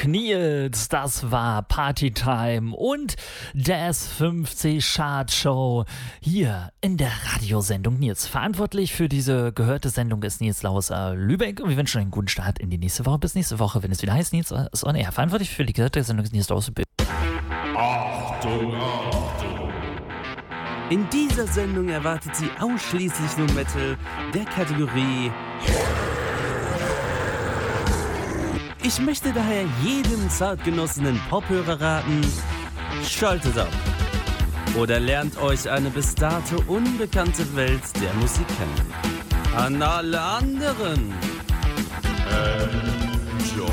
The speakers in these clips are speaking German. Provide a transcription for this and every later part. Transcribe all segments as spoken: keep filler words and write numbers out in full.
Nils, das war Partytime und der S fünfzig Chart Show hier in der Radiosendung Nils. Verantwortlich für diese gehörte Sendung ist Nils Lauser Lübeck und wir wünschen einen guten Start in die nächste Woche. Bis nächste Woche, wenn es wieder heißt, Nils ist on air. Verantwortlich für die gehörte Sendung ist Nils Lauser. Achtung, Achtung! In dieser Sendung erwartet sie ausschließlich nur Metal der Kategorie. Ich möchte daher jedem zartgenossenen Pophörer raten, schaltet ab oder lernt euch eine bis dato unbekannte Welt der Musik kennen. An alle anderen, Enjoy!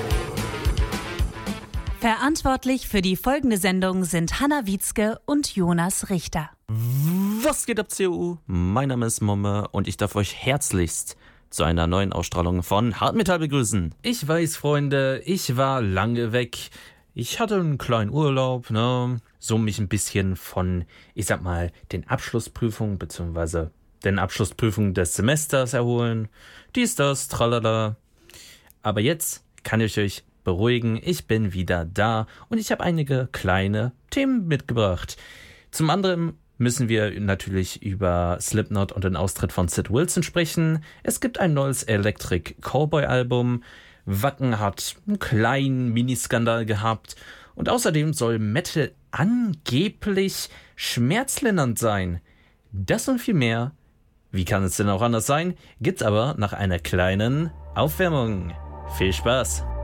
Verantwortlich für die folgende Sendung sind Hanna Wietzke und Jonas Richter. Was geht ab, C O U? Mein Name ist Momme und ich darf euch herzlichst zu einer neuen Ausstrahlung von Hardmetall begrüßen. Ich weiß, Freunde, ich war lange weg. Ich hatte einen kleinen Urlaub, ne? So mich ein bisschen von, ich sag mal, den Abschlussprüfungen bzw. den Abschlussprüfungen des Semesters erholen. Dies, das, tralala. Aber jetzt kann ich euch beruhigen, ich bin wieder da und ich habe einige kleine Themen mitgebracht. Zum anderen müssen wir natürlich über Slipknot und den Austritt von Sid Wilson sprechen. Es gibt ein neues Electric Cowboy Album. Wacken hat einen kleinen Miniskandal gehabt. Und außerdem soll Metal angeblich schmerzlindernd sein. Das und viel mehr, wie kann es denn auch anders sein, gibt's aber nach einer kleinen Aufwärmung. Viel Spaß!